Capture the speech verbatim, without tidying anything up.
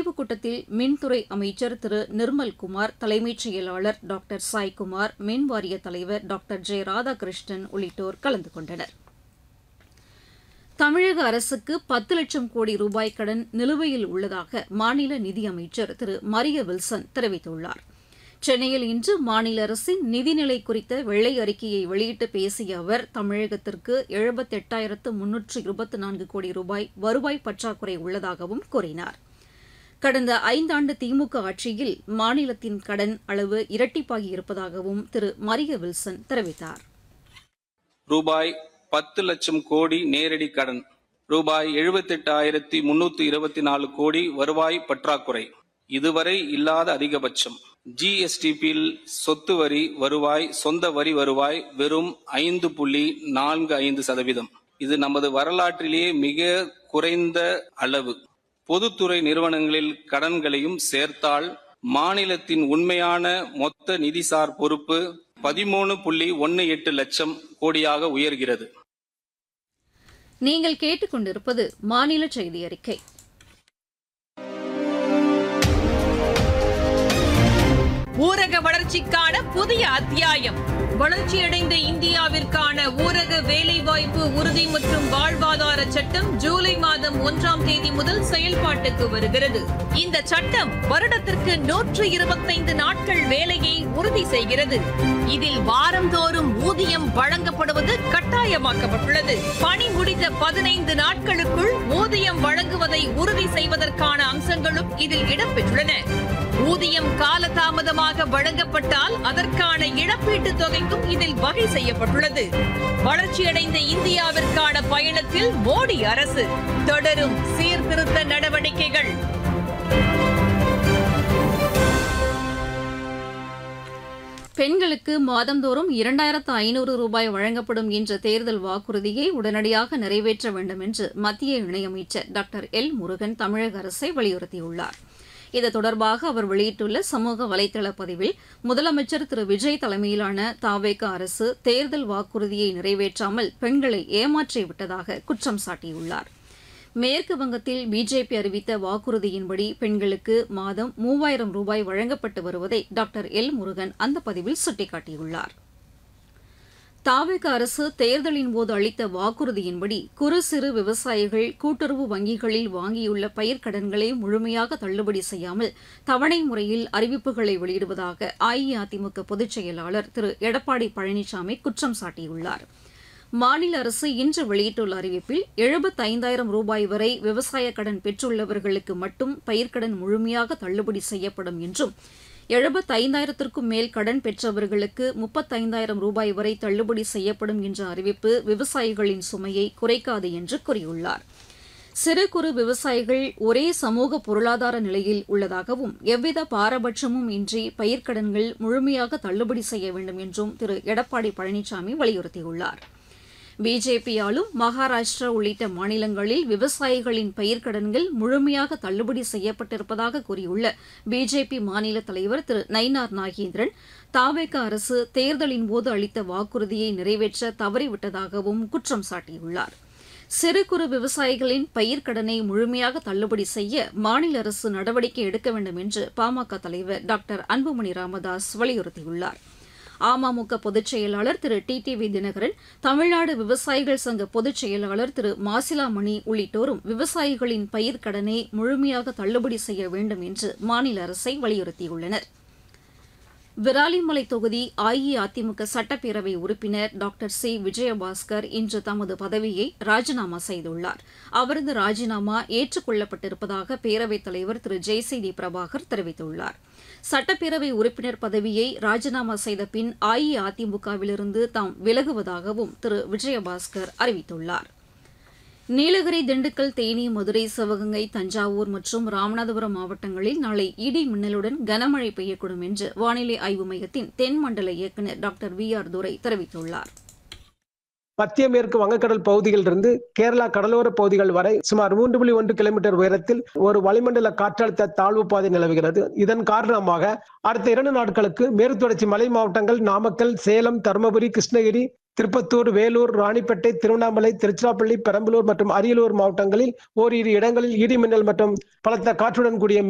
ஆய்வுக் கூட்டத்தில் மின்துறை அமைச்சர் திரு நிர்மல்குமார், தலைமைச் செயலாளர் டாக்டர் சாய்குமார், மின் வாரிய தலைவர் டாக்டர் ஜெ ராதாகிருஷ்ணன் உள்ளிட்டோர் கலந்து கொண்டனர். தமிழக அரசுக்கு பத்து லட்சம் கோடி ரூபாய் கடன் நிலுவையில் உள்ளதாக மாநில நிதியமைச்சர் திரு மரிய வில்சன் தெரிவித்துள்ளார். சென்னையில் இன்று மாநில அரசின் நிதிநிலை குறித்த வெள்ளை அறிக்கையை வெளியிட்டு பேசிய அவர், தமிழகத்திற்கு எழுபத்தெட்டாயிரத்து முன்னூற்று இருபத்தி நான்கு கோடி ரூபாய் வருவாய் பற்றாக்குறை உள்ளதாகவும் கூறினார். கடந்த ஐந்தாண்டு திமுக ஆட்சியில் மாநிலத்தின் கடன் அளவு இரட்டிப்பாகியிருப்பதாகவும் திரு மரிய வில்சன் தெரிவித்தார். ரூபாய் பத்து லட்சம் கோடி நேரடி கடன், ரூபாய் எழுபத்தெட்டாயிரத்தி முன்னூத்தி இருபத்தி நாலு கோடி வருவாய் பற்றாக்குறை, இதுவரை இல்லாத அதிகபட்சம். ஜிஎஸ்டிபியில் சொத்து வரி வருவாய், சொந்த வரி வருவாய் வெறும் ஐந்து புள்ளி நான்கு ஐந்து சதவீதம். இது நமது வரலாற்றிலேயே மிக குறைந்த அளவு. பொதுத்துறை நிறுவனங்களில் கடன்களையும் சேர்த்தால் மாநிலத்தின் உண்மையான மொத்த நிதிசார் பொறுப்பு பதிமூணு புள்ளி ஒன்னு எட்டு லட்சம் கோடியாக உயர்கிறது. நீங்கள் கேட்டுக்கொண்டிருப்பது மாநில செய்தி அறிக்கை. ஊரக வளர்ச்சிக்கான புதிய அத்தியாயம். வளர்ச்சியடைந்த இந்தியாவிற்கான ஊரக வேலைவாய்ப்பு உறுதி மற்றும் வாழ்வாதார சட்டம் ஜூலை மாதம் ஒன்றாம் தேதி முதல் செயல்பாட்டுக்கு வருகிறது. இந்த சட்டம் வருடத்திற்கு நூற்று இருபத்தைந்து நாட்கள் வேலையை உறுதி செய்கிறது. இதில் வாரந்தோறும் ஊதியம் வழங்கப்படுவது கட்டாயமாக்கப்பட்டுள்ளது. பணி முடிந்த பதினைந்து நாட்களுக்குள் ஊதியம் வழங்குவதை உறுதி செய்வதற்கான அம்சங்களும் இதில் இடம்பெற்றுள்ளன. ஊதியம் காலதாமதமாக வழங்கப்பட்டால் அதற்கான இழப்பீட்டுத் தொகைக்கும் இதில் வகை செய்யப்பட்டுள்ளது. வளர்ச்சியடைந்த இந்தியாவிற்கான பயணத்தில் மோடி அரசு தொடரும் சீர்திருத்த நடவடிக்கைகள். பெண்களுக்கு மாதந்தோறும் இரண்டாயிரத்து ஐநூறு ரூபாய் வழங்கப்படும் என்ற தேர்தல் வாக்குறுதியை உடனடியாக நிறைவேற்ற வேண்டும் என்று மத்திய இணையமைச்சர் டாக்டர் எல் முருகன் தமிழக அரசை வலியுறுத்தியுள்ளார். இது தொடர்பாக அவர் வெளியிட்டுள்ள சமூக வலைதள பதிவில், முதலமைச்சர் திரு விஜய் தலைமையிலான தவேக அரசு தேர்தல் வாக்குறுதியை நிறைவேற்றாமல் பெண்களை ஏமாற்றிவிட்டதாக குற்றம் சாட்டியுள்ளார். மேற்கு வங்கத்தில் பிஜேபி அறிவித்த வாக்குறுதியின்படி பெண்களுக்கு மாதம் மூவாயிரம் ரூபாய் வழங்கப்பட்டு வருவதை டாக்டர் எல் முருகன் அந்த பதிவில் சுட்டிக்காட்டியுள்ளார். தவேக அரசு தேர்தலின் போது அளித்த வாக்குறுதியின்படி குறு சிறு விவசாயிகள் கூட்டுறவு வங்கிகளில் வாங்கியுள்ள பயிர்க்கடன்களை முழுமையாக தள்ளுபடி செய்யாமல் தவணை முறையில் அறிவிப்புகளை வெளியிடுவதாக அஇஅதிமுக பொதுச் செயலாளர் திரு எடப்பாடி பழனிசாமி குற்றம் சாட்டியுள்ளார். மாநில அரசு இன்று வெளியிட்டுள்ள அறிவிப்பில் எழுபத்தைந்தாயிரம் ரூபாய் வரை விவசாய கடன் பெற்றுள்ளவர்களுக்கு மட்டும் பயிர்க்கடன் முழுமையாக தள்ளுபடி செய்யப்படும் என்றும், எழுபத்தைந்தாயிரத்திற்கும் மேல் கடன் பெற்றவர்களுக்கு முப்பத்தைந்தாயிரம் ரூபாய் வரை தள்ளுபடி செய்யப்படும் என்ற அறிவிப்பு விவசாயிகளின் சுமையை குறைக்காது என்று கூறியுள்ளார். சிறு குறு விவசாயிகள் ஒரே சமூக பொருளாதார நிலையில் உள்ளதாகவும், எவ்வித பாரபட்சமும் இன்றி பயிர்க்கடன்கள் முழுமையாக தள்ளுபடி செய்ய வேண்டும் என்றும் திரு எடப்பாடி பழனிசாமி வலியுறுத்தியுள்ளார். பிஜேபி ஆளும் மகாராஷ்டிரா உள்ளிட்ட மாநிலங்களில் விவசாயிகளின் பயிர்க்கடன்கள் முழுமையாக தள்ளுபடி செய்யப்பட்டிருப்பதாக கூறியுள்ள பிஜேபி மாநில தலைவர் திரு நயினார் நாகேந்திரன், தவேக அரசு தேர்தலின் போது அளித்த வாக்குறுதியை நிறைவேற்ற தவறிவிட்டதாகவும் குற்றம் சாட்டியுள்ளார். சிறு குறு விவசாயிகளின் பயிர்க்கடனை முழுமையாக தள்ளுபடி செய்ய மாநில அரசு நடவடிக்கை எடுக்க வேண்டும் என்று பாமக தலைவர் டாக்டர் அன்புமணி ராமதாஸ் வலியுறுத்தியுள்ளார். அமமுக பொதுச் செயலாளர் திரு D T V Dinakaran, Tamil Nadu விவசாயிகள் சங்க பொதுச் செயலாளர் திரு மாசிலாமணி உள்ளிட்டோரும் விவசாயிகளின் பயிர்க்கடனை முழுமையாக தள்ளுபடி செய்ய வேண்டும் என்று மாநில அரசை வலியுறுத்தியுள்ளனர். விராலிமலை தொகுதி அஇஅதிமுக சட்டப்பேரவை உறுப்பினர் டாக்டர் சி விஜயபாஸ்கர் இன்று தமது பதவியை ராஜினாமா செய்துள்ளார். அவரது ராஜினாமா ஏற்றுக் கொள்ளப்பட்டிருப்பதாக பேரவைத் தலைவர் திரு ஜே சி டி பிரபாகர் தெரிவித்துள்ளார். சட்டப்பேரவை உறுப்பினர் பதவியை ராஜினாமா செய்த பின் அஇஅதிமுகவிலிருந்து தாம் விலகுவதாகவும் திரு விஜயபாஸ்கர் அறிவித்துள்ளார். நீலகிரி, திண்டுக்கல், தேனி, மதுரை, சிவகங்கை, தஞ்சாவூர் மற்றும் ராமநாதபுரம் மாவட்டங்களில் நாளை இடி மின்னலுடன் கனமழை பெய்யக்கூடும் என்று வானிலை ஆய்வு மையத்தின் தென்மண்டல இயக்குநர் டாக்டர் வி ஆர் துரை தெரிவித்துள்ளார். மத்திய மேற்கு வங்கக்கடல் பகுதியிலிருந்து கேரளா கடலோர பகுதிகள் வரை சுமார் மூன்று புள்ளி ஒன்று கிலோமீட்டர் உயரத்தில் ஒரு வளிமண்டல காற்றழுத்த தாழ்வு பாதை நிலவுகிறது. இதன் காரணமாக அடுத்த இரண்டு நாட்களுக்கு மேற்கு தொடர்ச்சி மலை மாவட்டங்கள் நாமக்கல், சேலம், தருமபுரி, கிருஷ்ணகிரி, திருப்பத்தூர், வேலூர், ராணிப்பேட்டை, திருவண்ணாமலை, திருச்சிராப்பள்ளி, பெரம்பலூர் மற்றும் அரியலூர் மாவட்டங்களில் ஓரிரு இடங்களில் இடி மின்னல் மற்றும் பலத்த காற்றுடன் கூடிய